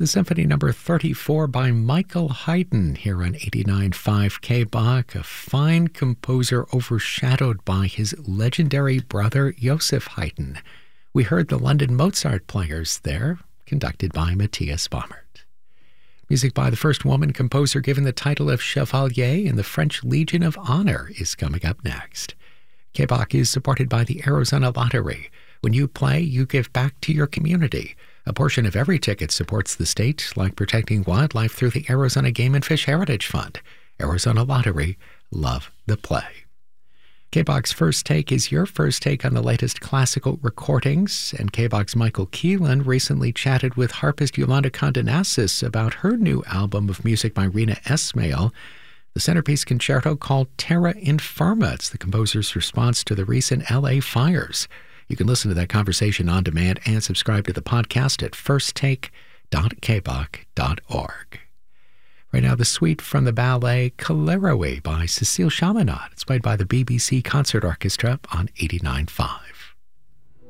The Symphony Number 34 by Michael Haydn here on 89.5 KBach, a fine composer overshadowed by his legendary brother Joseph Haydn. We heard the London Mozart Players there, conducted by Matthias Baumert. Music by the first woman composer given the title of Chevalier in the French Legion of Honor is coming up next. KBach is supported by the Arizona Lottery. When you play, you give back to your community. A portion of every ticket supports the state, like protecting wildlife through the Arizona Game and Fish Heritage Fund. Arizona Lottery, love the play. KBach's First Take is your first take on the latest classical recordings, and KBach's Michael Keelan recently chatted with harpist Yolanda Condonasis about her new album of music by Rina Esmail, the centerpiece concerto called Terra Infirma. It's the composer's response to the recent LA fires. You can listen to that conversation on demand and subscribe to the podcast at firsttake.kbach.org. Right now, the suite from the ballet Kaleroe by Cécile Chaminade. It's played by the BBC Concert Orchestra on 89.5.